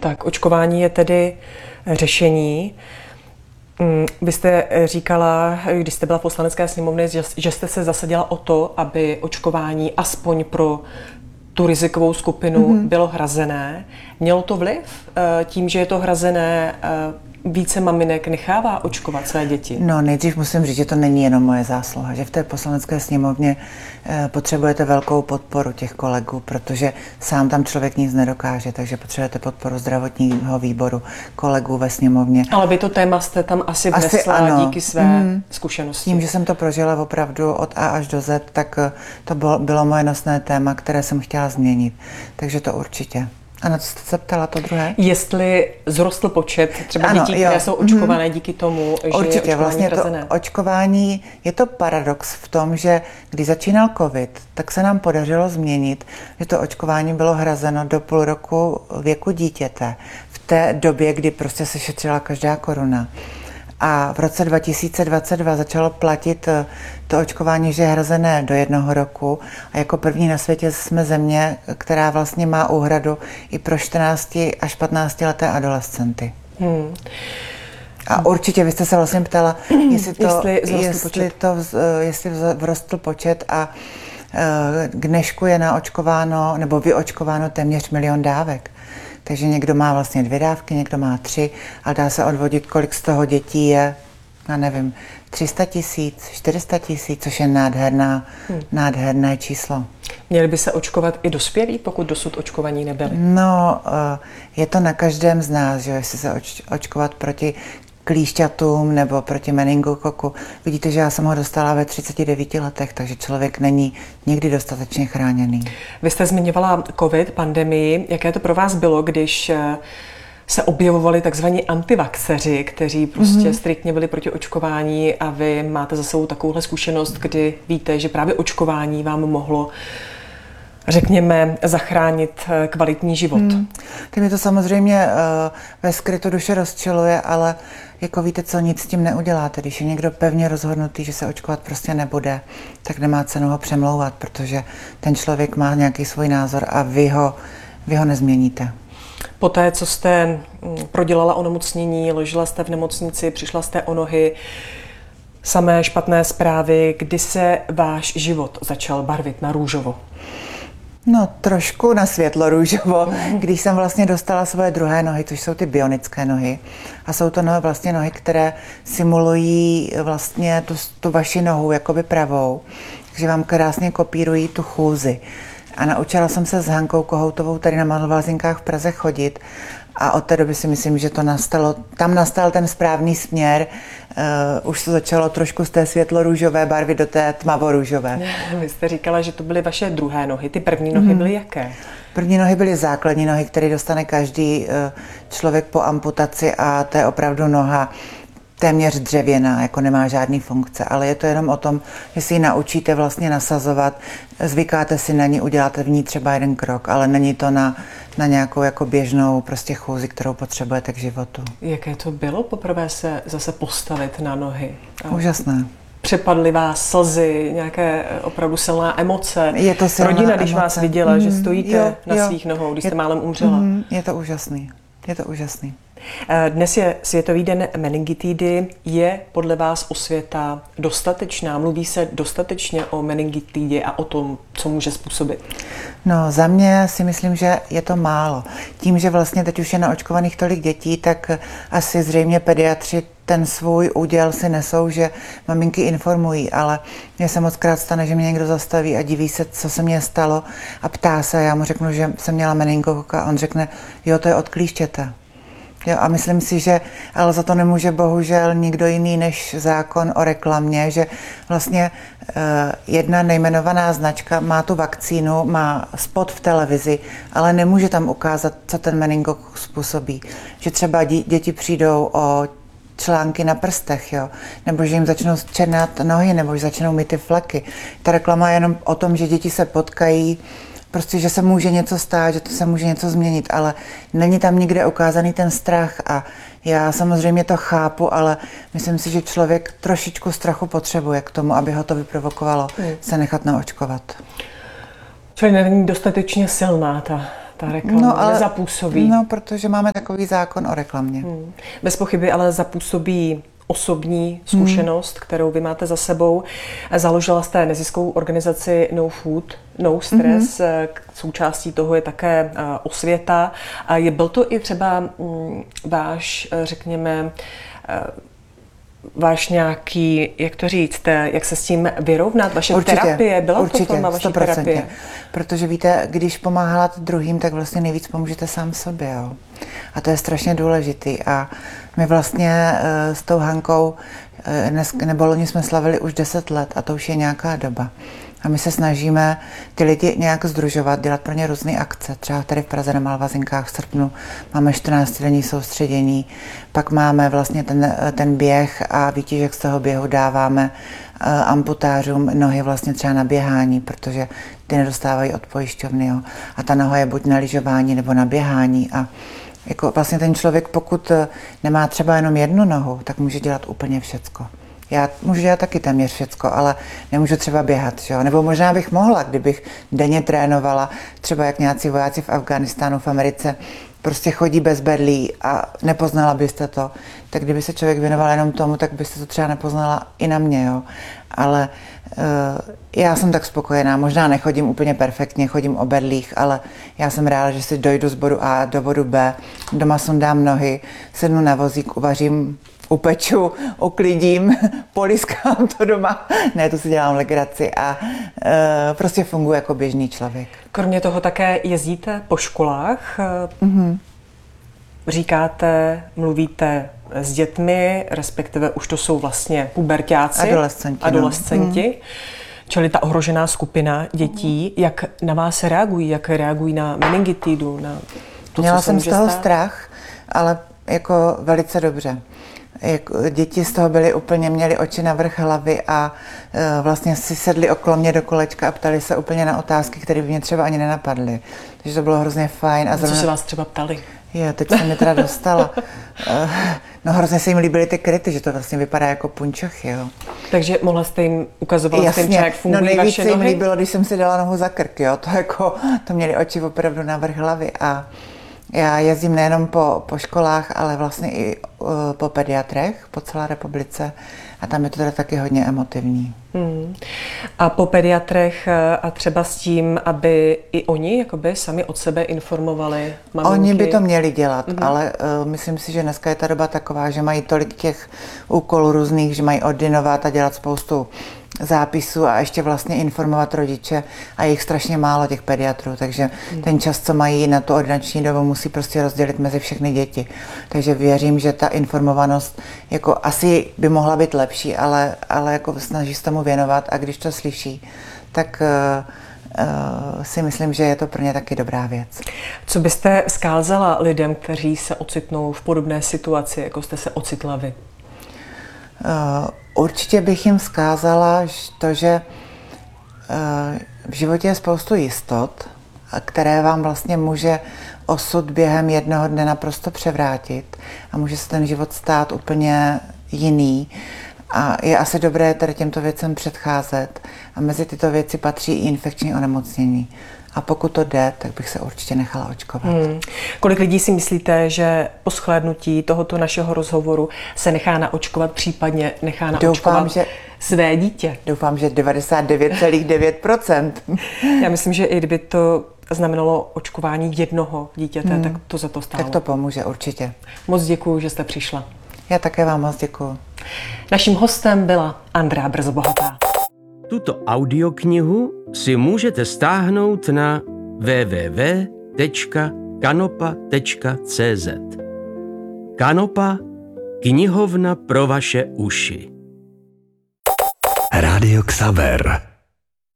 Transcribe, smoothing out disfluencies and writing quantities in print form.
Tak očkování je tedy řešení. Vy jste říkala, když jste byla v poslanecké sněmovně, že jste se zasadila o to, aby očkování aspoň pro tu rizikovou skupinu bylo hrazené. Mělo to vliv tím, že je to hrazené, více maminek nechává očkovat své děti? No, nejdřív musím říct, že to není jenom moje zásluha, že v té poslanecké sněmovně potřebujete velkou podporu těch kolegů, protože sám tam člověk nic nedokáže, takže potřebujete podporu zdravotního výboru, kolegů ve sněmovně. Ale vy to téma jste tam asi vnesla díky své zkušenosti. Tím, že jsem to prožila opravdu od A až do Z, tak to bylo moje nosné téma, které jsem chtěla změnit. Takže to určitě. A na co jste se ptala to druhé? Jestli zrostl počet třeba dětí, které jsou očkované díky tomu, že určitě, je očkování vlastně hrazené. To očkování, je to paradox v tom, že když začínal covid, tak se nám podařilo změnit, že to očkování bylo hrazeno do půl roku věku dítěte. V té době, kdy prostě se šetřila každá koruna. A v roce 2022 začalo platit to očkování, že je hrazené do 1 roku. A jako první na světě jsme země, která vlastně má úhradu i pro 14 až 15 leté adolescenty. A určitě vy jste se vlastně ptala, jestli vzrostl počet a k dnešku je naočkováno nebo vyočkováno téměř 1 000 000 dávek. Takže někdo má vlastně 2 dávky, někdo má 3, ale dá se odvodit, kolik z toho dětí je, já nevím, 300 000, 400 000, což je nádherné číslo. Měli by se očkovat i dospělí, pokud dosud očkovaní nebyli? No, je to na každém z nás, že jestli se očkovat proti klíšťatům nebo proti meningokoku. Vidíte, že já jsem ho dostala ve 39 letech, takže člověk není nikdy dostatečně chráněný. Vy jste zmiňovala covid, pandemii. Jaké to pro vás bylo, když se objevovali takzvaní antivaxeři, kteří prostě striktně byli proti očkování a vy máte za sebou takovouhle zkušenost, kdy víte, že právě očkování vám mohlo, řekněme, zachránit kvalitní život? Ty mě to samozřejmě ve skrytu duše rozčiluje, ale jako víte co, nic s tím neuděláte. Když je někdo pevně rozhodnutý, že se očkovat prostě nebude, tak nemá cenu ho přemlouvat, protože ten člověk má nějaký svůj názor a vy ho nezměníte. Poté, co jste prodělala onemocnění, ležela jste v nemocnici, přišla jste o nohy, samé špatné zprávy, kdy se váš život začal barvit na růžovo? No, trošku na světlo růžovo, když jsem vlastně dostala svoje druhé nohy, což jsou ty bionické nohy. A jsou to vlastně nohy, které simulují vlastně tu vaši nohu, jakoby pravou. Takže vám krásně kopírují tu chůzi. A naučila jsem se s Hankou Kohoutovou tady na Malovázinkách v Praze chodit. A od té doby si myslím, že tam nastal ten správný směr. Už to začalo trošku z té světlo-růžové barvy do té tmavo-růžové. Vy jste říkala, že to byly vaše druhé nohy. Ty první nohy byly jaké? První nohy byly základní nohy, které dostane každý člověk po amputaci a to je opravdu noha téměř dřevěná, jako nemá žádný funkce, ale je to jenom o tom, že si ji naučíte vlastně nasazovat, zvykáte si na ní, uděláte v ní třeba 1 krok, ale není to na nějakou jako běžnou prostě chůzi, kterou potřebujete k životu. Jaké to bylo poprvé se zase postavit na nohy? Úžasné. Přepadly vás slzy, nějaké opravdu silná emoce? Je to silná rodina, když emoce. Vás viděla, že stojíte na svých nohou, když jste málem umřela? Je to úžasný. Je to úžasný. Dnes je Světový den meningitidy. Je podle vás osvěta dostatečná? Mluví se dostatečně o meningitidě a o tom, co může způsobit? No, za mě si myslím, že je to málo. Tím, že vlastně teď už je naočkovaných tolik dětí, tak asi zřejmě pediatři ten svůj úděl si nesou, že maminky informují, ale mně se mockrát stane, že mě někdo zastaví a diví se, co se mně stalo a ptá se, já mu řeknu, že jsem měla meningokoka a on řekne, jo, to je od klíštěte. Jo, a myslím si, že ale za to nemůže bohužel nikdo jiný než zákon o reklamě, že vlastně jedna nejmenovaná značka má tu vakcínu, má spot v televizi, ale nemůže tam ukázat, co ten meningokok způsobí. Že třeba děti přijdou o články na prstech, jo? Nebo že jim začnou černat nohy, nebo že začnou mít ty fleky. Ta reklama je jenom o tom, že děti se potkají, prostě, že se může něco stát, že to se může něco změnit, ale není tam nikde ukázaný ten strach a já samozřejmě to chápu, ale myslím si, že člověk trošičku strachu potřebuje k tomu, aby ho to vyprovokovalo se nechat naočkovat. Čili není dostatečně silná ta ta reklama nezapůsobí. No, protože máme takový zákon o reklamě. Bez pochyby ale zapůsobí osobní zkušenost, kterou vy máte za sebou. Založila jste neziskovou organizaci No Food, No Stress. Součástí toho je také osvěta. Byl to i třeba váš, řekněme, váš nějaký, jak to říct, jak se s tím vyrovnat, vaše terapie, byla to forma vaší terapie? Protože víte, když pomáháte druhým, tak vlastně nejvíc pomůžete sám sobě, jo. A to je strašně důležitý a my vlastně s tou Hankou, nebo loni jsme slavili už 10 let a to už je nějaká doba. A my se snažíme ty lidi nějak sdružovat, dělat pro ně různé akce. Třeba tady v Praze na Malvazinkách v srpnu máme 14denní soustředění, pak máme vlastně ten běh a výtěžek z toho běhu dáváme amputářům nohy vlastně třeba na běhání, protože ty nedostávají od pojišťovny. Jo. A ta noha je buď na lyžování nebo na běhání. A jako vlastně ten člověk, pokud nemá třeba jenom jednu nohu, tak může dělat úplně všecko. Já můžu dělat taky téměř všecko, ale nemůžu třeba běhat, že? Nebo možná bych mohla, kdybych denně trénovala, třeba jak nějací vojáci v Afghánistánu, v Americe, prostě chodí bez berlí a nepoznala byste to. Tak kdyby se člověk věnoval jenom tomu, tak byste to třeba nepoznala i na mě, jo. Ale já jsem tak spokojená, možná nechodím úplně perfektně, chodím o berlích, ale já jsem ráda, že si dojdu z bodu A do bodu B, doma sundám nohy, sednu na vozík, uvařím, upeču, uklidím, poliskám to doma. Ne, to si dělám legraci a prostě funguje jako běžný člověk. Kromě toho také jezdíte po školách, říkáte, mluvíte s dětmi, respektive už to jsou vlastně puberťáci, adolescenti, čili ta ohrožená skupina dětí. Jak na vás reagují, jak reagují na meningitidu, na to, Měla co se jsem může z toho stát? strach, ale jako velice dobře. Děti z toho měli oči na vrch hlavy a vlastně si sedli okolo mě do kolečka a ptali se úplně na otázky, které by mě třeba ani nenapadly. Takže to bylo hrozně fajn. A co se vás třeba ptali? Jo, teď se mi teda dostala. No hrozně se jim líbily ty kryty, že to vlastně vypadá jako punčochy, jo. Takže mohla jste jim ukazovat, jak fungují vaše nohy? Nejvíc se jim líbilo, když jsem si dala nohu za krk, jo. To měli oči opravdu na vrch hlavy a já jezdím nejenom po školách, ale vlastně i po pediatrech po celé republice a tam je to teda taky hodně emotivní. A po pediatrech a třeba s tím, aby i oni jakoby sami od sebe informovali maminky? Oni by to měli dělat, ale myslím si, že dneska je ta doba taková, že mají tolik těch úkolů různých, že mají ordinovat a dělat spoustu zápisů a ještě vlastně informovat rodiče a je jich strašně málo těch pediatrů, takže ten čas, co mají na tu ordinační dobu, musí prostě rozdělit mezi všechny děti. Takže věřím, že ta informovanost jako asi by mohla být lepší, ale jako snaží se tomu věnovat a když to slyší, tak si myslím, že je to pro ně taky dobrá věc. Co byste vzkázala lidem, kteří se ocitnou v podobné situaci, jako jste se ocitla vy? Určitě bych jim vzkázala to, že v životě je spoustu jistot, které vám vlastně může osud během jednoho dne naprosto převrátit a může se ten život stát úplně jiný. A je asi dobré tady těmto věcem předcházet a mezi tyto věci patří i infekční onemocnění. A pokud to jde, tak bych se určitě nechala očkovat. Kolik lidí si myslíte, že po shlédnutí tohoto našeho rozhovoru se nechá naočkovat, případně nechá naočkovat své dítě? Doufám, že 99,9%. Já myslím, že i kdyby to znamenalo očkování jednoho dítěte, tak to za to stálo. Tak to pomůže určitě. Moc děkuju, že jste přišla. Já také vám moc děkuju. Naším hostem byla Andrea Brzobohatá. Tuto audioknihu si můžete stáhnout na www.kanopa.cz. Kanopa, knihovna pro vaše uši. Rádio Xaver.